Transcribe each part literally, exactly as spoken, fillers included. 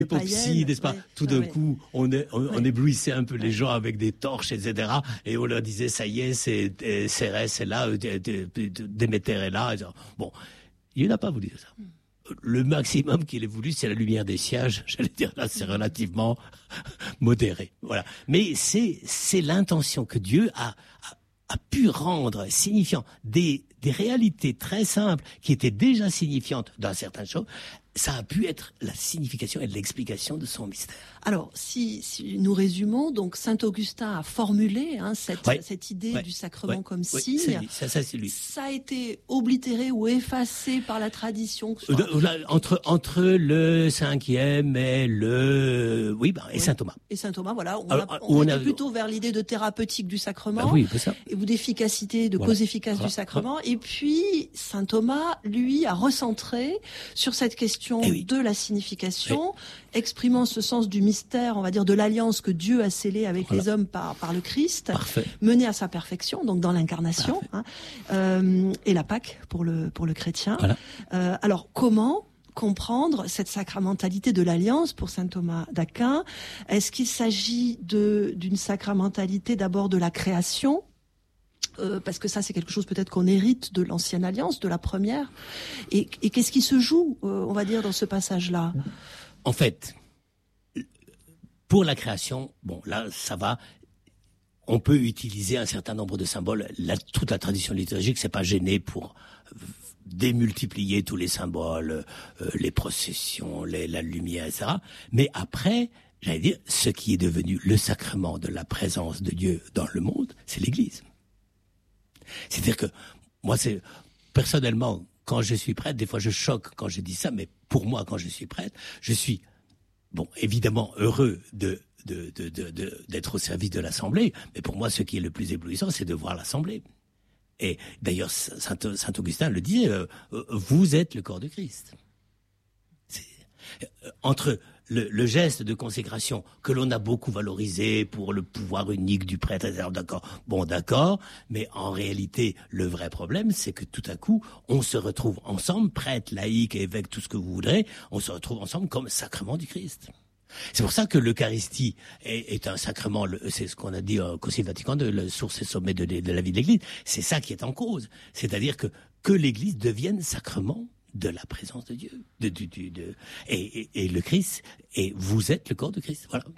Hypoxie, n'est-ce pas? Ouais, Tout d'un ouais. coup, on, est, on, Ouais. on éblouissait un peu les gens avec des torches, et cetera. Et on leur disait, ça y est, c'est euh, Cérès est là, euh, d- d- d- Déméter est là. Et cetera. Bon, il n'a pas voulu ça. Le maximum qu'il ait voulu, c'est la lumière des sièges. J'allais dire là, c'est relativement modéré. Voilà. Mais c'est c'est l'intention que Dieu a, a a pu rendre signifiant des des réalités très simples qui étaient déjà signifiantes dans certaines choses. Ça a pu être la signification et l'explication de son mystère. Alors, si, si nous résumons, donc Saint Augustin a formulé hein, cette, Ouais. cette idée Ouais. du sacrement Ouais. comme Oui, signe. c'est lui. Ça, ça c'est lui. Ça a été oblitéré ou effacé par la tradition. que ce soit- Euh, là, entre entre le cinquième et le oui bah, et Oui. Saint Thomas. Et Saint Thomas, voilà, on, Alors, a, où on on était a- plutôt vers l'idée de thérapeutique du sacrement. Bah oui, c'est ça. Et ou d'efficacité, de Voilà. cause efficace Voilà. du sacrement. Et puis, Saint Thomas, lui, a recentré sur cette question Eh oui. de la signification, exprimant ce sens du mystère, on va dire, de l'alliance que Dieu a scellée avec Voilà. les hommes par, par le Christ, Parfait. menée à sa perfection, donc dans l'incarnation, hein, euh, et la Pâque pour le, pour le chrétien. Voilà. Euh, alors, comment comprendre cette sacramentalité de l'alliance pour saint Thomas d'Aquin? Est-ce qu'il s'agit de d'une sacramentalité d'abord de la création? Euh, parce que ça, c'est quelque chose peut-être qu'on hérite de l'ancienne alliance, de la première. Et, et qu'est-ce qui se joue, euh, on va dire, dans ce passage-là? En fait, pour la création, bon, là, ça va. On peut utiliser un certain nombre de symboles. La, toute la tradition liturgique, c'est pas gêné pour démultiplier tous les symboles, euh, les processions, les, la lumière, et cetera. Mais après, j'allais dire, ce qui est devenu le sacrement de la présence de Dieu dans le monde, c'est l'Église. C'est-à-dire que moi, c'est personnellement, quand je suis prêtre, des fois je choque quand je dis ça, mais pour moi, quand je suis prêtre, je suis bon, évidemment heureux de de de de, de d'être au service de l'Assemblée, mais pour moi, ce qui est le plus éblouissant, c'est de voir l'Assemblée. Et d'ailleurs, saint, saint Augustin le disait, euh, vous êtes le corps de Christ. C'est, euh, entre le, le geste de consécration que l'on a beaucoup valorisé pour le pouvoir unique du prêtre, et cetera, d'accord, bon, d'accord, mais en réalité, le vrai problème, c'est que tout à coup, on se retrouve ensemble, prêtre, laïc, évêque, tout ce que vous voudrez, on se retrouve ensemble comme sacrement du Christ. C'est pour ça que l'Eucharistie est, est un sacrement, c'est ce qu'on a dit au Concile Vatican deux, la source et sommet de, de la vie de l'Église. C'est ça qui est en cause. C'est-à-dire que, que l'Église devienne sacrement de la présence de Dieu. De, de, de, de, et, et, et le Christ, et vous êtes le corps de Christ. Voilà.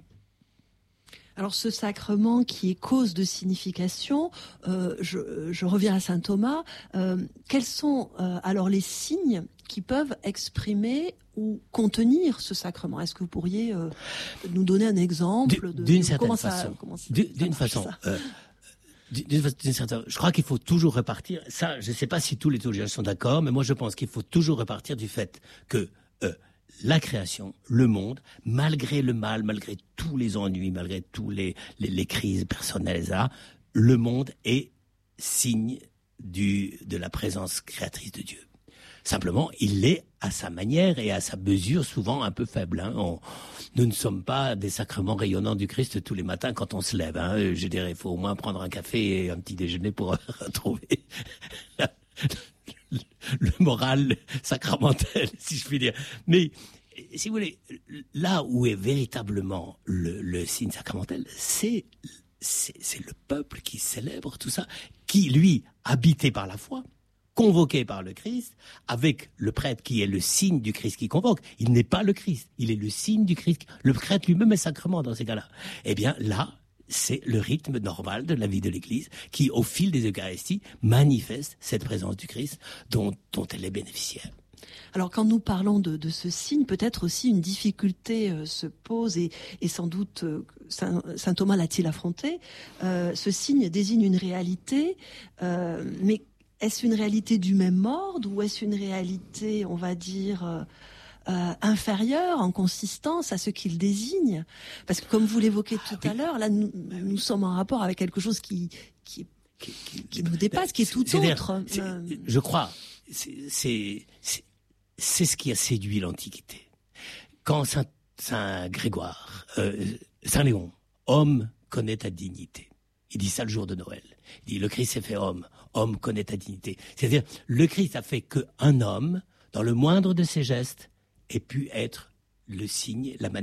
Alors ce sacrement qui est cause de signification, euh, je, je reviens à saint Thomas, euh, quels sont euh, alors les signes qui peuvent exprimer ou contenir ce sacrement? Est-ce que vous pourriez euh, nous donner un exemple de, d'une de certaine comment façon, ça, comment ça, d'une ça façon, ça euh, d'une, d'une certaine, je crois qu'il faut toujours repartir. Ça, je ne sais pas si tous les théologiens sont d'accord, mais moi je pense qu'il faut toujours repartir du fait que euh, la création, le monde, malgré le mal, malgré tous les ennuis, malgré tous les les, les crises personnelles, et cetera, le monde est signe du de la présence créatrice de Dieu. Simplement, il l'est à sa manière et à sa mesure, souvent un peu faible. Hein. On, nous ne sommes pas des sacrements rayonnants du Christ tous les matins quand on se lève. Hein. Je dirais, il faut au moins prendre un café et un petit déjeuner pour retrouver le moral sacramentel, si je puis dire. Mais, si vous voulez, là où est véritablement le, le signe sacramentel, c'est, c'est, c'est le peuple qui célèbre tout ça, qui, lui, habité par la foi, convoqué par le Christ, avec le prêtre qui est le signe du Christ qui convoque. Il n'est pas le Christ, il est le signe du Christ. Le prêtre lui-même est sacrement dans ces cas-là. Eh bien, là, c'est le rythme normal de la vie de l'Église qui, au fil des Eucharisties, manifeste cette présence du Christ dont, dont elle est bénéficiaire. Alors quand nous parlons de, de ce signe, peut-être aussi une difficulté euh, se pose et, et sans doute euh, saint, saint Thomas l'a-t-il affronté. Euh, ce signe désigne une réalité, euh, mais est-ce une réalité du même ordre ou est-ce une réalité, on va dire, euh, euh, inférieure en consistance à ce qu'il désigne? Parce que comme vous l'évoquez tout oui. à l'heure, là nous, nous sommes en rapport avec quelque chose qui, qui, Qui, qui, qui nous dépasse, qui est tout c'est, autre. C'est, Euh, je crois, c'est, c'est, c'est, c'est ce qui a séduit l'Antiquité. Quand Saint, Saint Grégoire, euh, Saint Léon, homme connaît ta dignité. Il dit ça le jour de Noël. Il dit, le Christ s'est fait homme. Homme connaît ta dignité. C'est-à-dire, le Christ a fait qu'un homme, dans le moindre de ses gestes, ait pu être le signe, la manière